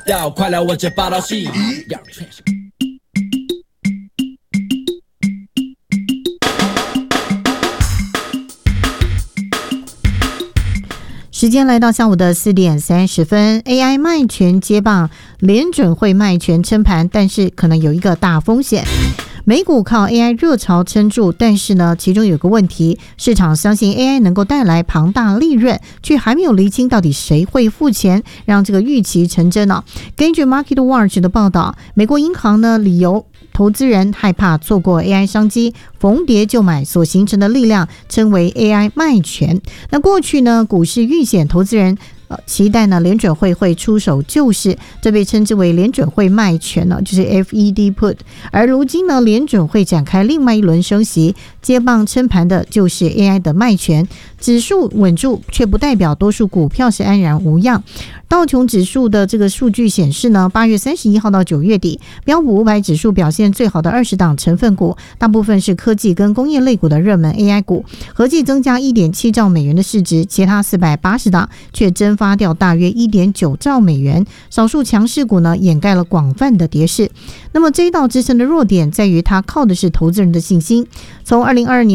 到，快来我这报道系。 时间来到下午的4点30分 ，AI 卖权接棒，联准会卖权撑盘，但是可能有一个大风险。美股靠 AI 热潮撑住，但是呢，其中有个问题，市场相信 AI 能够带来庞大利润，却还没有厘清到底谁会付钱，让这个预期成真呢？根据 MarketWatch 的报道，美国银行呢理由投资人害怕错过 AI 商机，逢跌就买所形成的力量称为 AI 卖权。那过去呢，股市预显投资人期待呢联准会会出手救市，这被称之为联准会卖权呢，就是 FED put。而如今呢，联准会展开另外一轮升息，接棒撑盘的就是 AI 的卖权。指数稳住，却不代表多数股票是安然无恙。道琼指数的这个数据显示呢，8月31号到9月底，标普500指数表现最好的20档成分股，大部分是科技跟工业类股的热门 AI 股，合计增加 1.7 兆美元的市值，其他480档却蒸发掉大约 1.9 兆美元，少数强势股呢掩盖了广泛的跌势。那么这一道支撑的弱点在于它靠的是投资人的信心。从2022年